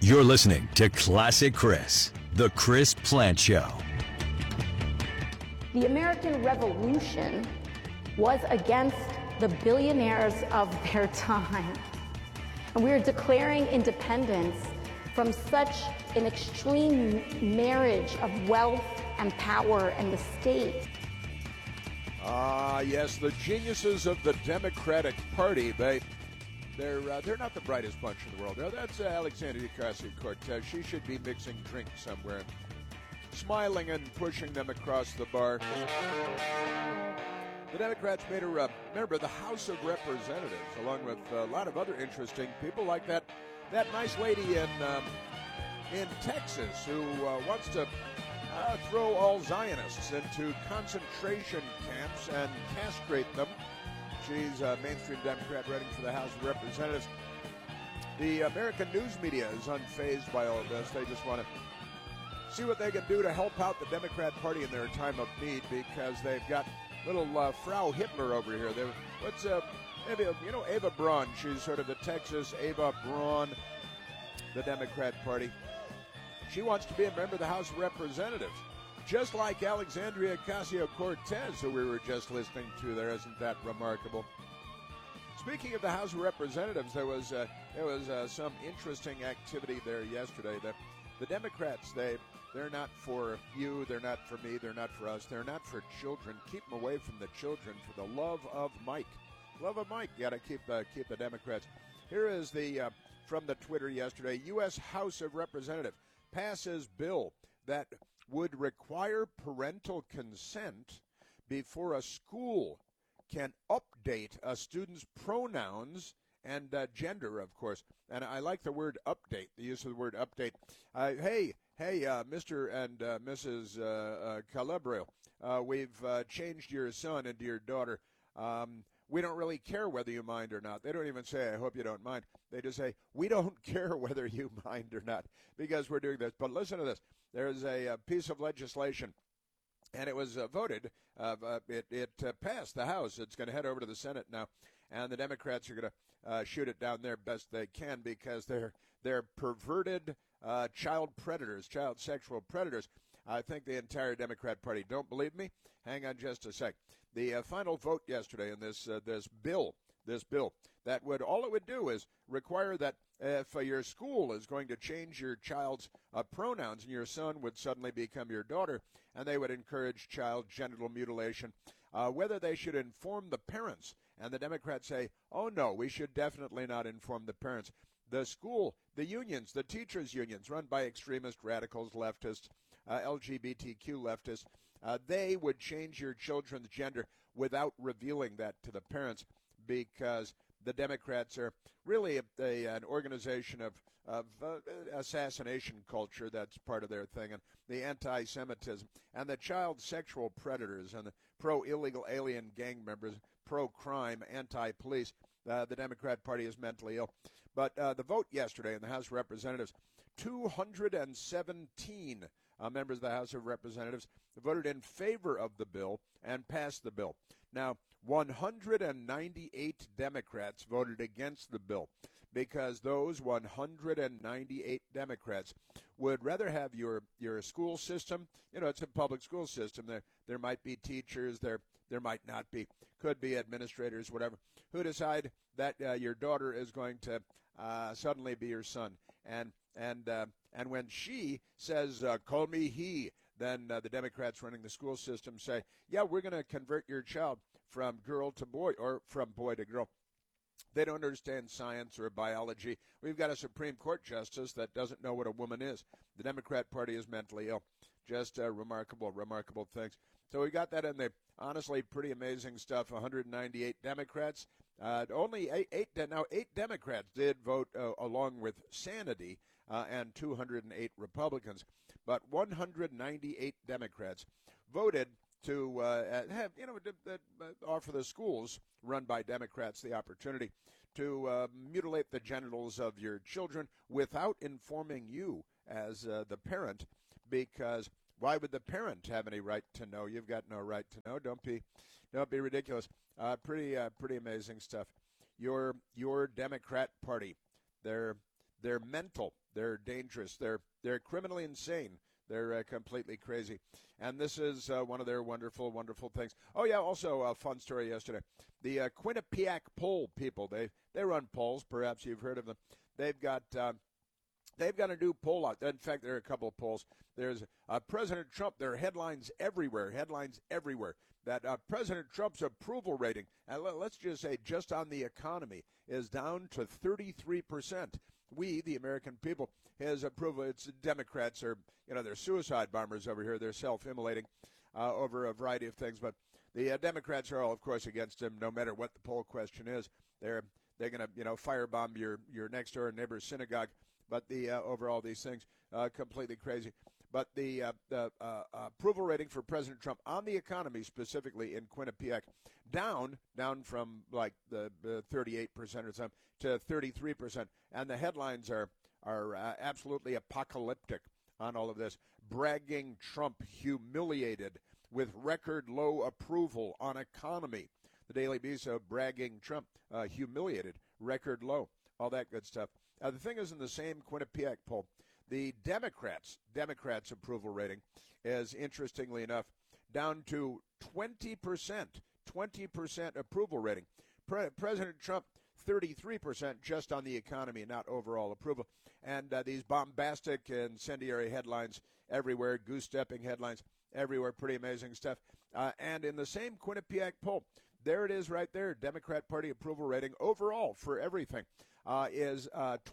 You're listening to Classic Chris, the Chris Plante Show. The American Revolution was against the billionaires of their time. And we are declaring independence from such an extreme marriage of wealth and power and the state. Yes, the geniuses of the Democratic Party, they're not the brightest bunch in the world. Now, that's Alexandria Ocasio-Cortez. She should be mixing drinks somewhere, smiling and pushing them across the bar. The Democrats made her member of the House of Representatives, along with a lot of other interesting people, like that nice lady in Texas who wants to throw all Zionists into concentration camps and castrate them. She's a mainstream Democrat running for the House of Representatives. The American news media is unfazed by all of this. They just want to see what they can do to help out the Democrat Party in their time of need, because they've got little Frau Hitler over here. Eva Braun. She's sort of the Texas Eva Braun, the Democrat Party. She wants to be a member of the House of Representatives, just like Alexandria Ocasio-Cortez, who we were just listening to there. Isn't that remarkable? Speaking of the House of Representatives, there was some interesting activity there yesterday. The Democrats, they're not for you, they're not for me, they're not for us, they're not for children. Keep them away from the children, for the love of Mike. Love of Mike. Got to keep the Democrats. Here is from the Twitter yesterday. U.S. House of Representatives passes bill that would require parental consent before a school can update a student's pronouns and gender, of course. And I like the word update, the use of the word update. Hey, Mr. and Mrs. Calabrio, we've changed your son into your daughter. We don't really care whether you mind or not. They don't even say, I hope you don't mind. They just say, we don't care whether you mind or not, because we're doing this. But listen to this. There's a piece of legislation, and it was voted. It passed the House. It's going to head over to the Senate now, and the Democrats are going to shoot it down there best they can, because they're perverted child predators, child sexual predators. I think the entire Democrat Party. Don't believe me? Hang on just a sec. The final vote yesterday in this bill, that would, all it would do is require that if your school is going to change your child's pronouns, and your son would suddenly become your daughter, and they would encourage child genital mutilation, whether they should inform the parents. And the Democrats say, oh no, we should definitely not inform the parents. The school, the unions, the teachers' unions run by extremist radicals, leftists, LGBTQ leftists, they would change your children's gender without revealing that to the parents, because the Democrats are really an organization of assassination culture. That's part of their thing, and the anti-Semitism, and the child sexual predators, and the pro-illegal alien gang members, pro-crime, anti-police. The Democrat Party is mentally ill. But the vote yesterday in the House of Representatives, 217 members of the House of Representatives voted in favor of the bill and passed the bill. Now, 198 Democrats voted against the bill, because those 198 Democrats would rather have your school system. It's a public school system. There might be teachers, there might not be, could be administrators, whatever, who decide that your daughter is going to suddenly be your son. And when she says, call me he, then the Democrats running the school system say, yeah, we're going to convert your child from girl to boy, or from boy to girl. They don't understand science or biology. We've got a Supreme Court justice that doesn't know what a woman is. The Democrat Party is mentally ill. Just remarkable things. So we got that in there. Honestly, pretty amazing stuff. 198 Democrats. Only eight Democrats did vote along with sanity, and 208 Republicans. But 198 Democrats voted to offer the schools run by Democrats the opportunity to mutilate the genitals of your children without informing you as the parent, because why would the parent have any right to know? You've got no right to know. Don't be ridiculous. Pretty amazing stuff. Your Democrat Party, they're They're mental. They're dangerous. They're criminally insane. They're completely crazy. And this is one of their wonderful, wonderful things. Oh, yeah, also a fun story yesterday. The Quinnipiac poll people, they run polls. Perhaps you've heard of them. They've got a new poll out. In fact, there are a couple of polls. There's President Trump. There are headlines everywhere. That President Trump's approval rating, and let's just say just on the economy, is down to 33%. We, the American people, his approval. It's Democrats are, they're suicide bombers over here. They're self-immolating over a variety of things. But the Democrats are all, of course, against him, no matter what the poll question is. They're going to, firebomb your next door neighbor's synagogue. But over all these things, completely crazy. But the approval rating for President Trump on the economy, specifically in Quinnipiac, down from like the 38% or something to 33%. And the headlines are absolutely apocalyptic on all of this. Bragging Trump humiliated with record low approval on economy. The Daily Beast bragging Trump humiliated, record low, all that good stuff. The thing is, in the same Quinnipiac poll, the Democrats' approval rating is, interestingly enough, down to 20%. 20% approval rating. President Trump, 33% just on the economy, not overall approval. And these bombastic, incendiary headlines everywhere, goose-stepping headlines everywhere, pretty amazing stuff. And in the same Quinnipiac poll, there it is right there, Democrat Party approval rating overall for everything. Is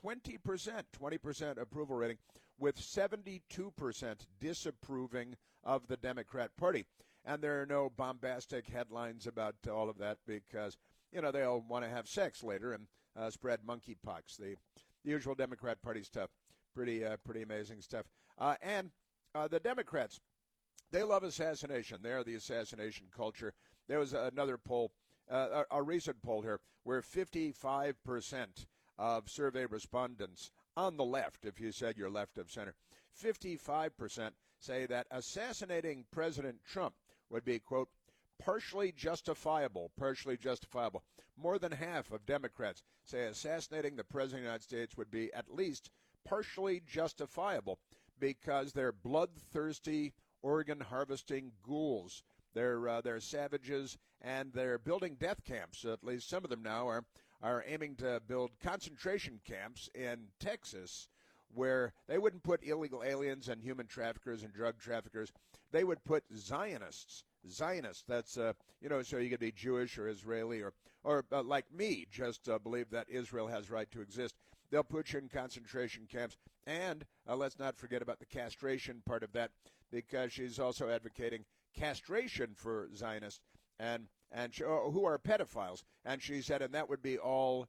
20% approval rating, with 72% disapproving of the Democrat Party. And there are no bombastic headlines about all of that because, they all want to have sex later and spread monkeypox. The usual Democrat Party stuff. Pretty amazing stuff. And the Democrats, they love assassination. They're the assassination culture. There was another poll, a recent poll here, where 55% of survey respondents on the left, if you said you're left of center, 55% say that assassinating President Trump would be, quote, partially justifiable. More than half of Democrats say assassinating the President of the United States would be at least partially justifiable because they're bloodthirsty, organ-harvesting ghouls. They're savages, and they're building death camps. At least some of them now are aiming to build concentration camps in Texas where they wouldn't put illegal aliens and human traffickers and drug traffickers. They would put Zionists. That's, so you could be Jewish or Israeli or like me, just believe that Israel has right to exist. They'll put you in concentration camps. And let's not forget about the castration part of that, because she's also advocating castration for Zionists and who are pedophiles. And she said, and that would be all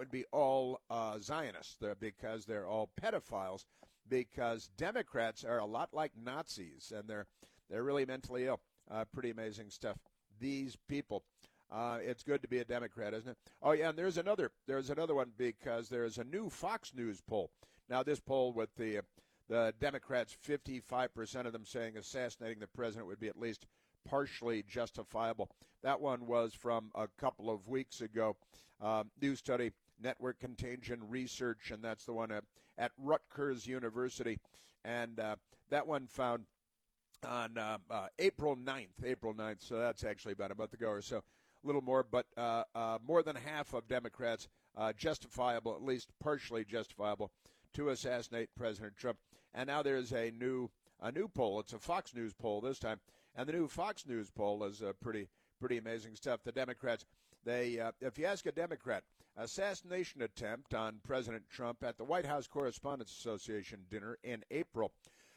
Zionists because they're all pedophiles, because Democrats are a lot like Nazis, and they're really mentally ill. Pretty amazing stuff. These people. It's good to be a Democrat, isn't it? Oh yeah, and there's another one, because there's a new Fox News poll. Now this poll with the Democrats, 55% of them saying assassinating the president would be at least partially justifiable. That one was from a couple of weeks ago. New study, Network Contagion Research, and that's the one at Rutgers University. And that one found on April 9th, so that's actually about a month ago or so, a little more, but more than half of Democrats justifiable, at least partially justifiable, to assassinate President Trump. And now there's a new poll. It's a Fox News poll this time, and the new Fox News poll is pretty amazing stuff. The Democrats, if you ask a Democrat, assassination attempt on President Trump at the White House Correspondents Association dinner in April,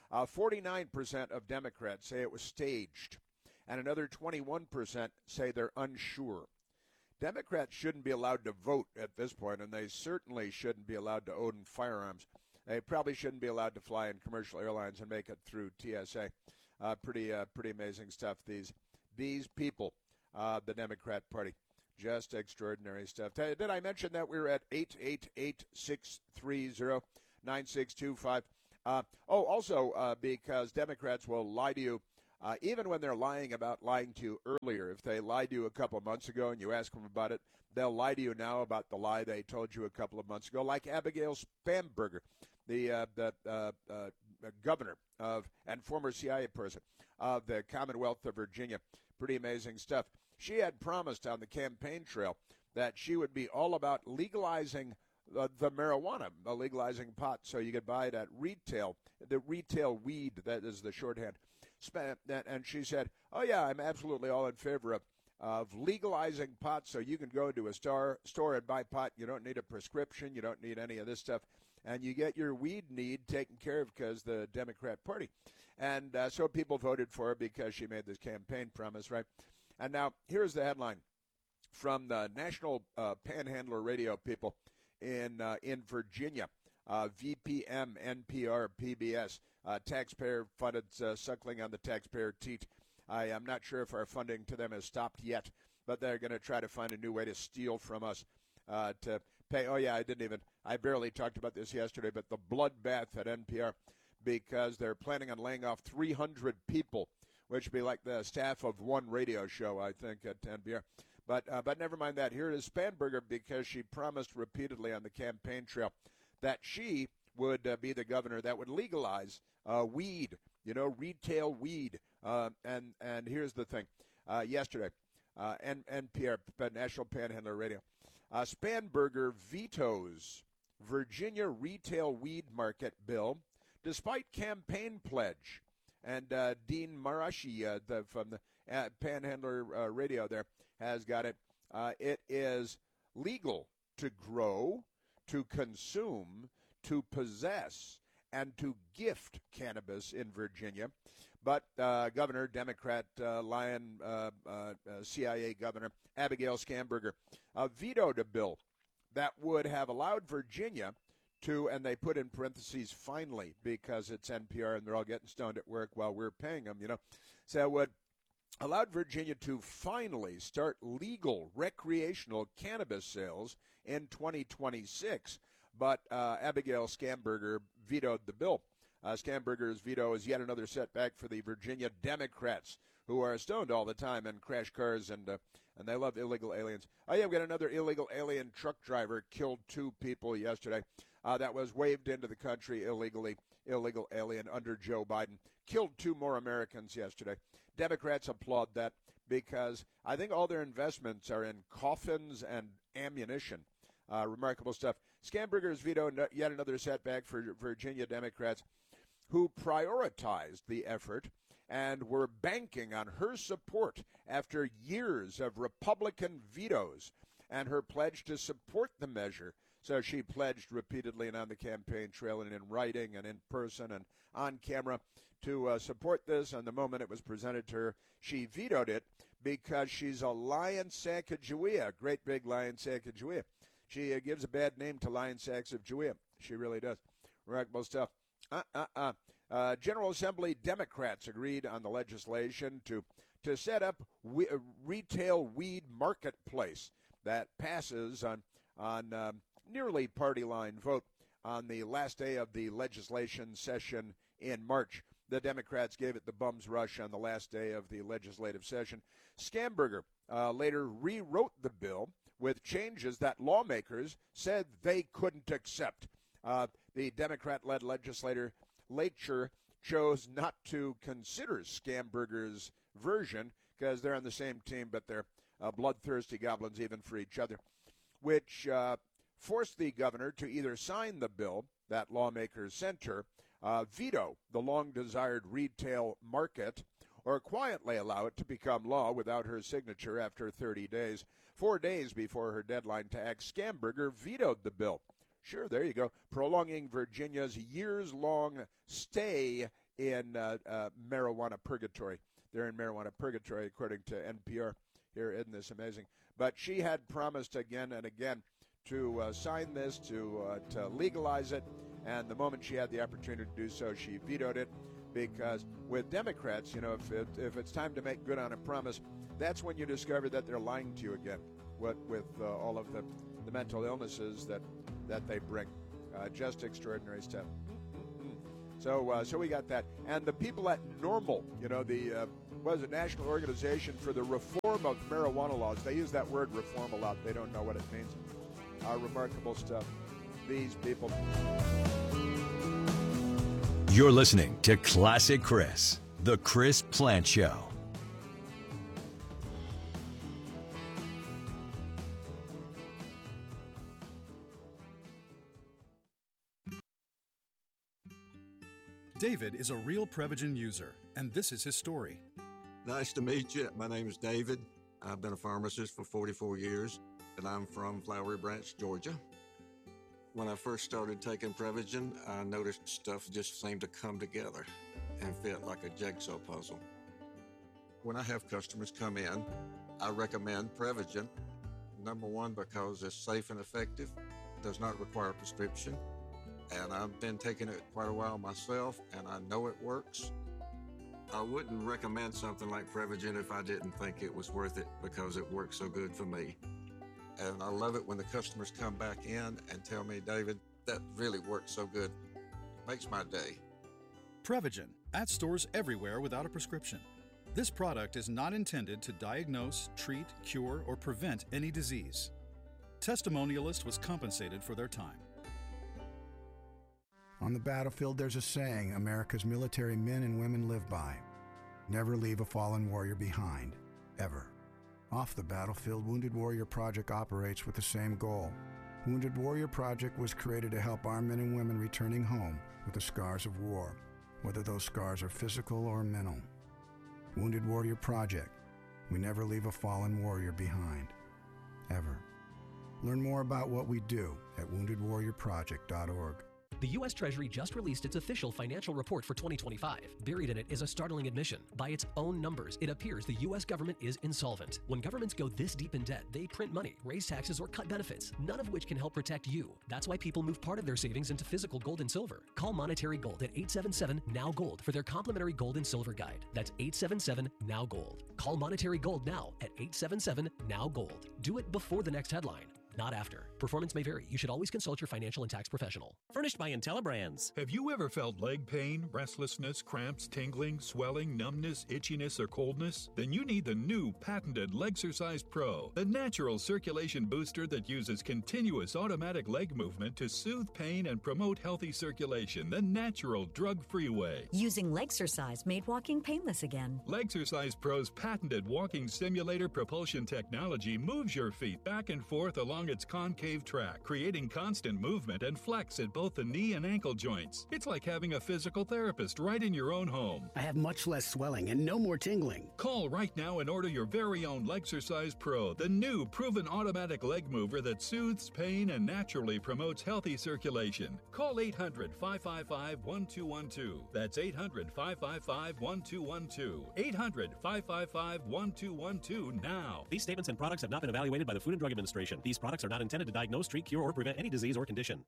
49% of Democrats say it was staged, and another 21% say they're unsure. Democrats shouldn't be allowed to vote at this point, and they certainly shouldn't be allowed to own firearms. They probably shouldn't be allowed to fly in commercial airlines and make it through TSA. Pretty amazing stuff. These people, the Democrat Party, just extraordinary stuff. Did I mention that we're at 888-630-9625? Also, because Democrats will lie to you even when they're lying about lying to you earlier. If they lied to you a couple of months ago and you ask them about it, they'll lie to you now about the lie they told you a couple of months ago, like Abigail Spanberger, the governor of and former CIA person of the Commonwealth of Virginia. Pretty amazing stuff. She had promised on the campaign trail that she would be all about legalizing the marijuana, legalizing pot, so you could buy it at retail, the retail weed, that is the shorthand. And she said, oh, yeah, I'm absolutely all in favor of legalizing pot so you can go to a store and buy pot. You don't need a prescription. You don't need any of this stuff. And you get your weed need taken care of because the Democrat Party. And so people voted for her because she made this campaign promise, right? And now here's the headline from the National Panhandler Radio people in Virginia. VPM, NPR, PBS, taxpayer-funded, suckling on the taxpayer teat. I am not sure if our funding to them has stopped yet, but they're going to try to find a new way to steal from us to pay. Oh, yeah, I barely talked about this yesterday, but the bloodbath at NPR, because they're planning on laying off 300 people, which would be like the staff of one radio show, I think, at NPR. But never mind that. Here is Spanberger, because she promised repeatedly on the campaign trail that she would be the governor that would legalize weed, retail weed. And here's the thing. Yesterday, NPR, National Panhandler Radio, Spanberger vetoes Virginia retail weed market bill despite campaign pledge. And Dean Marashi from the Panhandler Radio there has got it. It is legal to grow, to consume, to possess, and to gift cannabis in Virginia. But Governor, Democrat, CIA Governor Abigail Spanberger vetoed a bill that would have allowed Virginia to, and they put in parentheses, finally, because it's NPR and they're all getting stoned at work while we're paying them, So it would allowed Virginia to finally start legal recreational cannabis sales in 2026. But Abigail Spanberger vetoed the bill. Spanberger's veto is yet another setback for the Virginia Democrats, who are stoned all the time and crash cars, and they love illegal aliens. Oh, yeah, we've got another illegal alien truck driver killed 2 people yesterday. That was waved into the country illegally. Illegal alien under Joe Biden. Killed 2 more Americans yesterday. Democrats applaud that because I think all their investments are in coffins and ammunition. Remarkable stuff. Spanberger's veto, yet another setback for Virginia Democrats, who prioritized the effort and were banking on her support after years of Republican vetoes and her pledge to support the measure. So she pledged repeatedly and on the campaign trail and in writing and in person and on camera to support this. And the moment it was presented to her, she vetoed it because she's a Lion Sacagawea, great big Lion Sacagawea. She gives a bad name to Lion Sacks of Jewea. She really does. Remarkable stuff. General Assembly Democrats agreed on the legislation to set up retail weed marketplace that passes on nearly party line vote on the last day of the legislation session in March. The Democrats gave it the bum's rush on the last day of the legislative session. Spanberger later rewrote the bill with changes that lawmakers said they couldn't accept. The Democrat-led legislature chose not to consider Spanberger's version because they're on the same team, but they're bloodthirsty goblins even for each other, which forced the governor to either sign the bill that lawmakers sent her, veto the long-desired retail market, or quietly allow it to become law without her signature after 30 days. 4 days before her deadline to act, Spanberger vetoed the bill. Sure, there you go. Prolonging Virginia's years-long stay in marijuana purgatory. They're in marijuana purgatory, according to NPR. Here, isn't this amazing? But she had promised again and again to sign this, to legalize it, and the moment she had the opportunity to do so, she vetoed it. Because with Democrats, if it's time to make good on a promise, that's when you discover that they're lying to you again. With all of the mental illnesses that they bring, just extraordinary stuff. So we got that. And the people at NORML, the National Organization for the Reform of Marijuana Laws. They use that word reform a lot. They don't know what it means. Remarkable stuff. These people. You're listening to Classic Chris, the Chris Plant Show. David is a real Prevagen user, and this is his story. Nice to meet you. My name is David. I've been a pharmacist for 44 years, and I'm from Flowery Branch, Georgia. When I first started taking Prevagen, I noticed stuff just seemed to come together and fit like a jigsaw puzzle. When I have customers come in, I recommend Prevagen. Number one, because it's safe and effective, does not require a prescription. And I've been taking it quite a while myself, and I know it works. I wouldn't recommend something like Prevagen if I didn't think it was worth it, because it works so good for me. And I love it when the customers come back in and tell me, David, that really works so good. Makes my day. Prevagen, at stores everywhere without a prescription. This product is not intended to diagnose, treat, cure, or prevent any disease. Testimonialist was compensated for their time. On the battlefield, there's a saying America's military men and women live by. Never leave a fallen warrior behind, ever. Off the battlefield, Wounded Warrior Project operates with the same goal. Wounded Warrior Project was created to help our men and women returning home with the scars of war, whether those scars are physical or mental. Wounded Warrior Project. We never leave a fallen warrior behind, ever. Learn more about what we do at woundedwarriorproject.org. The U.S. Treasury just released its official financial report for 2025. Buried in it is a startling admission. By its own numbers, it appears the U.S. government is insolvent. When governments go this deep in debt, they print money, raise taxes, or cut benefits, none of which can help protect you. That's why people move part of their savings into physical gold and silver. Call Monetary Gold at 877-NOW-GOLD for their complimentary gold and silver guide. That's 877-NOW-GOLD. Call Monetary Gold now at 877-NOW-GOLD. Do it before the next headline, not after. Performance may vary. You should always consult your financial and tax professional. Furnished by IntelliBrands. Have you ever felt leg pain, restlessness, cramps, tingling, swelling, numbness, itchiness, or coldness? Then you need the new patented Legsercise Pro, the natural circulation booster that uses continuous automatic leg movement to soothe pain and promote healthy circulation the natural, drug-free way. Using Legsercise made walking painless again. Legsercise Pro's patented walking simulator propulsion technology moves your feet back and forth along its concave track, creating constant movement and flex at both the knee and ankle joints. It's like having a physical therapist right in your own home. I have much less swelling and no more tingling. Call right now and order your very own Legsercise Pro, the new proven automatic leg mover that soothes pain and naturally promotes healthy circulation. Call 800-555-1212. That's 800-555-1212. 800-555-1212 now. These statements and products have not been evaluated by the Food and Drug Administration. These products are not intended to diagnose, treat, cure, or prevent any disease or condition.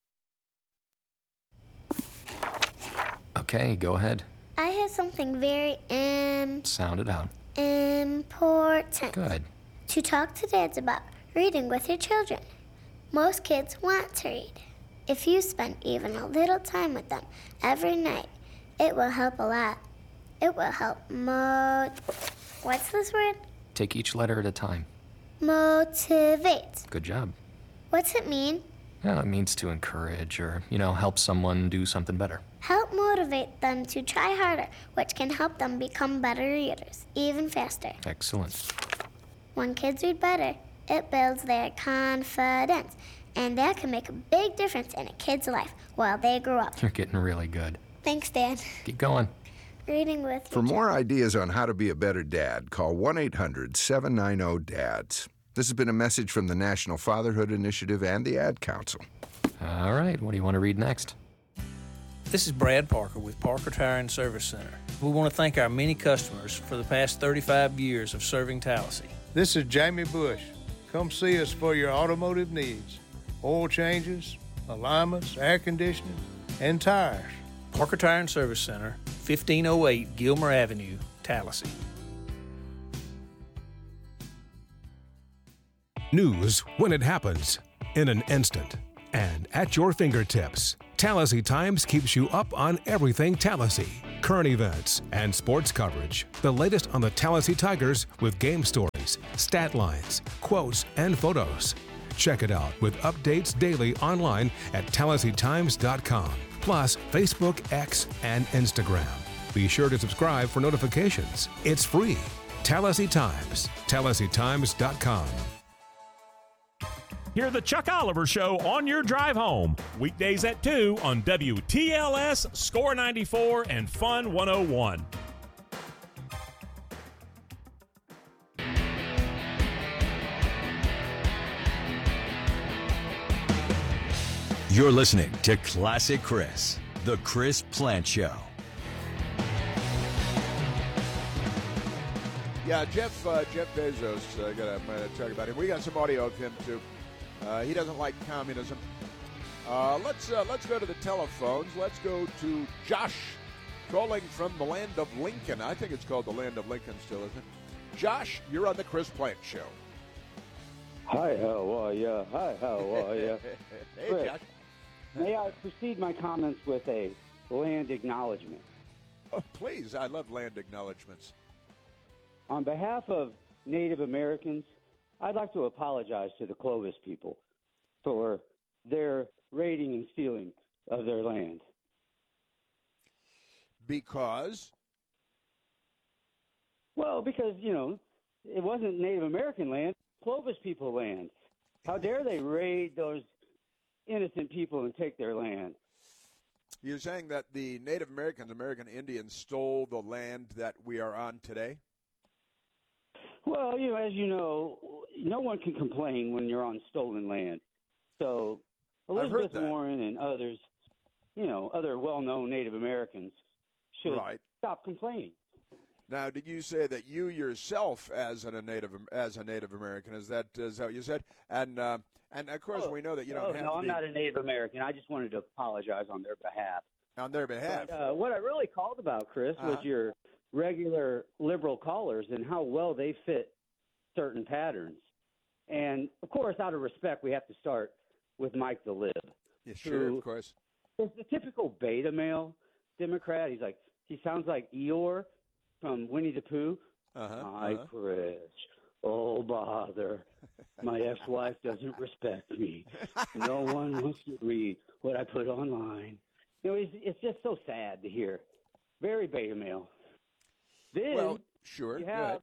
Okay, go ahead. I have something very Sound it out. Important. Good. To talk to dads about reading with your children. Most kids want to read. If you spend even a little time with them every night, it will help a lot. It will help what's this word? Take each letter at a time. Motivate. Good job. What's it mean? Yeah, it means to encourage or, help someone do something better. Help motivate them to try harder, which can help them become better readers, even faster. Excellent. When kids read better, it builds their confidence, and that can make a big difference in a kid's life while they grow up. You're getting really good. Thanks, Dad. Keep going. Reading with For more ideas on how to be a better dad, call 1-800-790-DADS. This has been a message from the National Fatherhood Initiative and the Ad Council. All right, what do you want to read next? This is Brad Parker with Parker Tire and Service Center. We want to thank our many customers for the past 35 years of serving Tallahassee. This is Jamie Bush. Come see us for your automotive needs. Oil changes, alignments, air conditioning, and tires. Parker Tire and Service Center, 1508 Gilmer Avenue, Tallahassee. News when it happens, in an instant. and at your fingertips. Tallahassee Times keeps you up on everything Tallahassee. Current events and sports coverage. The latest on the Tallahassee Tigers with game stories, stat lines, quotes, and photos. Check it out with updates daily online at TallahasseeTimes.com. Plus Facebook, X, and Instagram. Be sure to subscribe for notifications. It's free. Tallahassee Times. TallahasseeTimes.com. Hear the Chuck Oliver Show on your drive home. Weekdays at 2 on WTLS, Score 94, and Fun 101. You're listening to Classic Chris, the Chris Plant Show. Yeah, Jeff Bezos, I got to talk about him. We got some audio of him, too. He doesn't like communism. Let's go to the telephones. Let's go to Josh, calling from the land of Lincoln. I think it's called the land of Lincoln still, isn't it? Josh, you're on the Chris Plant Show. Hi, how are you? Hi, how are you? Hey, Chris, Josh. may I precede my comments with a land acknowledgement? Oh, please. I love land acknowledgments. On behalf of Native Americans, I'd like to apologize to the Clovis people for their raiding and stealing of their land. Because? Well, because, it wasn't Native American land, Clovis people land. How dare they raid those innocent people and take their land? You're saying that the Native Americans, American Indians, stole the land that we are on today? Well, as you know, no one can complain when you're on stolen land. So Elizabeth Warren and others, other well-known Native Americans should stop complaining. Now, did you say that you yourself, as a Native American, is that what you said? And of course, we know that you don't have. No, I'm not a Native American. I just wanted to apologize on their behalf. On their behalf. But, what I really called about, Chris, was your regular liberal callers and how well they fit certain patterns. And, of course, out of respect, we have to start with Mike the Lib. Yeah, sure, of course. Is the typical beta male Democrat. He sounds like Eeyore from Winnie the Pooh. Hi, Chris. Oh, bother. My ex-wife doesn't respect me. No one wants to read what I put online. It's just so sad to hear. Very beta male. Then sure.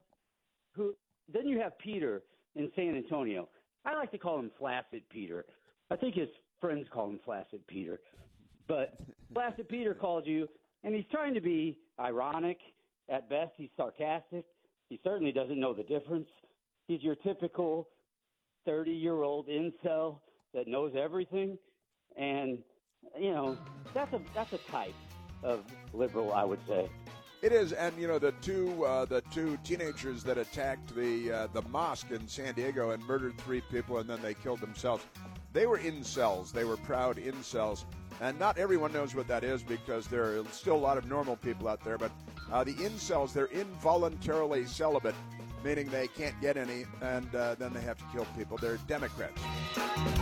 Then you have Peter in San Antonio. I like to call him Flaccid Peter. I think his friends call him Flaccid Peter. But Flaccid Peter called you, and he's trying to be ironic. At best, he's sarcastic. He certainly doesn't know the difference. He's your typical 30-year-old incel that knows everything. And, that's a type of liberal, I would say. It is, and the two teenagers that attacked the mosque in San Diego and murdered 3 people, and then they killed themselves. They were incels. They were proud incels, and not everyone knows what that is because there are still a lot of normal people out there. But the incels, they're involuntarily celibate, meaning they can't get any, and then they have to kill people. They're Democrats.